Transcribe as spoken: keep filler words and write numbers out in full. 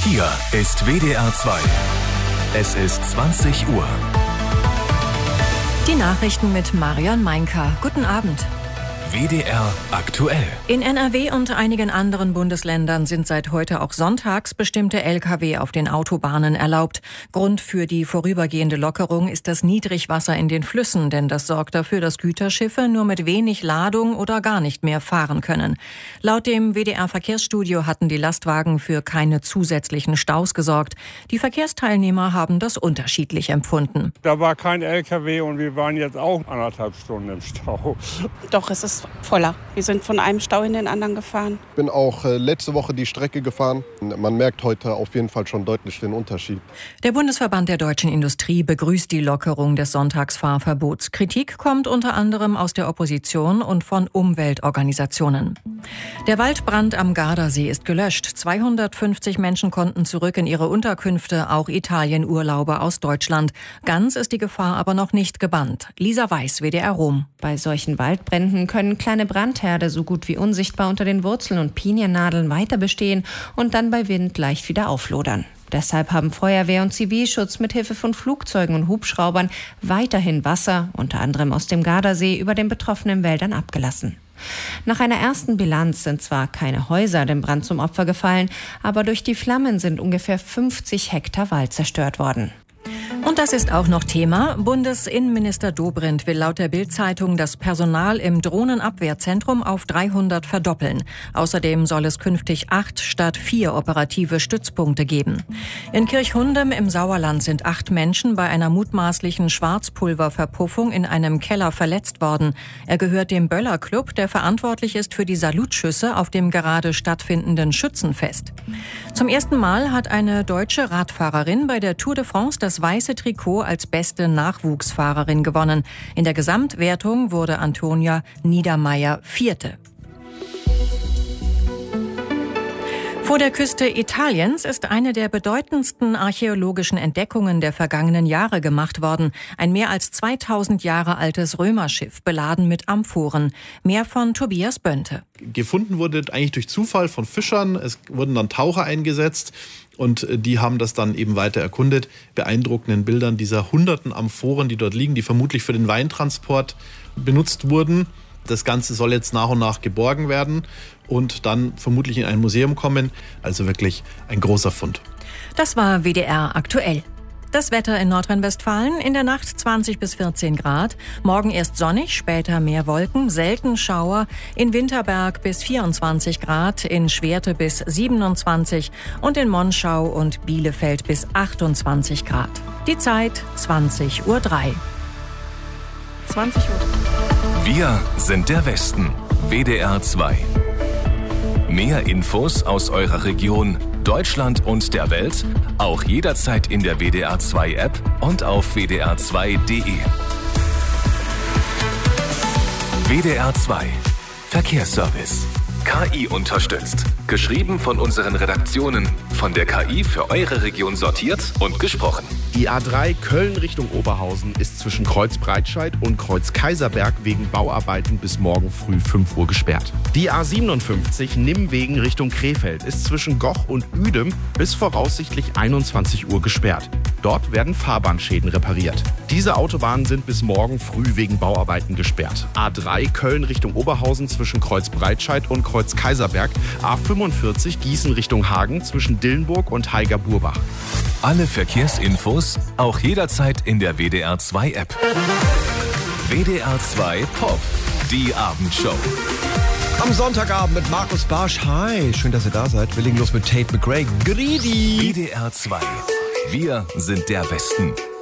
Hier ist W D R zwei. Es ist zwanzig Uhr. Die Nachrichten mit Marion Meinker. Guten Abend. W D R aktuell. In N R W und einigen anderen Bundesländern sind seit heute auch sonntags bestimmte L K W auf den Autobahnen erlaubt. Grund für die vorübergehende Lockerung ist das Niedrigwasser in den Flüssen, denn das sorgt dafür, dass Güterschiffe nur mit wenig Ladung oder gar nicht mehr fahren können. Laut dem W D R-Verkehrsstudio hatten die Lastwagen für keine zusätzlichen Staus gesorgt. Die Verkehrsteilnehmer haben das unterschiedlich empfunden. Da war kein L K W und wir waren jetzt auch anderthalb Stunden im Stau. Doch, es ist voller. Wir sind von einem Stau in den anderen gefahren. Ich bin auch äh, letzte Woche die Strecke gefahren. Man merkt heute auf jeden Fall schon deutlich den Unterschied. Der Bundesverband der deutschen Industrie begrüßt die Lockerung des Sonntagsfahrverbots. Kritik kommt unter anderem aus der Opposition und von Umweltorganisationen. Der Waldbrand am Gardasee ist gelöscht. zweihundertfünfzig Menschen konnten zurück in ihre Unterkünfte, auch Italienurlauber aus Deutschland. Ganz ist die Gefahr aber noch nicht gebannt. Lisa Weiß, W D R Rom. Bei solchen Waldbränden können kleine Brandherde so gut wie unsichtbar unter den Wurzeln und Piniennadeln weiter bestehen und dann bei Wind leicht wieder auflodern. Deshalb haben Feuerwehr und Zivilschutz mit Hilfe von Flugzeugen und Hubschraubern weiterhin Wasser, unter anderem aus dem Gardasee, über den betroffenen Wäldern abgelassen. Nach einer ersten Bilanz sind zwar keine Häuser dem Brand zum Opfer gefallen, aber durch die Flammen sind ungefähr fünfzig Hektar Wald zerstört worden. Und das ist auch noch Thema. Bundesinnenminister Dobrindt will laut der Bild-Zeitung das Personal im Drohnenabwehrzentrum auf dreihundert verdoppeln. Außerdem soll es künftig acht statt vier operative Stützpunkte geben. In Kirchhundem im Sauerland sind acht Menschen bei einer mutmaßlichen Schwarzpulververpuffung in einem Keller verletzt worden. Er gehört dem Böller Club, der verantwortlich ist für die Salutschüsse auf dem gerade stattfindenden Schützenfest. Zum ersten Mal hat eine deutsche Radfahrerin bei der Tour de France das weiße Trikot als beste Nachwuchsfahrerin gewonnen. In der Gesamtwertung wurde Antonia Niedermeyer Vierte. Vor der Küste Italiens ist eine der bedeutendsten archäologischen Entdeckungen der vergangenen Jahre gemacht worden. Ein mehr als zweitausend Jahre altes Römerschiff, beladen mit Amphoren. Mehr von Tobias Bönte. Gefunden wurde eigentlich durch Zufall von Fischern. Es wurden dann Taucher eingesetzt. Und die haben das dann eben weiter erkundet. Beeindruckenden Bildern dieser hunderten Amphoren, die dort liegen, die vermutlich für den Weintransport benutzt wurden. Das Ganze soll jetzt nach und nach geborgen werden und dann vermutlich in ein Museum kommen. Also wirklich ein großer Fund. Das war W D R aktuell. Das Wetter in Nordrhein-Westfalen: in der Nacht zwanzig bis vierzehn Grad, morgen erst sonnig, später mehr Wolken, selten Schauer, in Winterberg bis vierundzwanzig Grad, in Schwerte bis siebenundzwanzig und in Monschau und Bielefeld bis achtundzwanzig Grad. Die Zeit zwanzig Uhr drei. zwanzig Uhr. Wir sind der Westen. W D R zwei. Mehr Infos aus eurer Region, Deutschland und der Welt, auch jederzeit in der W D R zwei App und auf w d r zwei punkt d e. W D R zwei Verkehrsservice. K I unterstützt. Geschrieben von unseren Redaktionen. Von der K I für eure Region sortiert und gesprochen. Die A drei Köln Richtung Oberhausen ist zwischen Kreuz Breitscheid und Kreuz Kaiserberg wegen Bauarbeiten bis morgen früh fünf Uhr gesperrt. Die A siebenundfünfzig Nimmwegen Richtung Krefeld ist zwischen Goch und Uedem bis voraussichtlich einundzwanzig Uhr gesperrt. Dort werden Fahrbahnschäden repariert. Diese Autobahnen sind bis morgen früh wegen Bauarbeiten gesperrt. A drei Köln Richtung Oberhausen zwischen Kreuz Breitscheid und Kreuz Kaiserberg, A fünfundvierzig Gießen Richtung Hagen zwischen Dillenburg und Haiger-Burbach. Alle Verkehrsinfos auch jederzeit in der W D R zwei App. W D R zwei Pop, die Abendshow. Am Sonntagabend mit Markus Barsch. Hi, schön, dass ihr da seid. Wir legen los mit Tate McRae. Greedy. W D R zwei. Wir sind der Westen.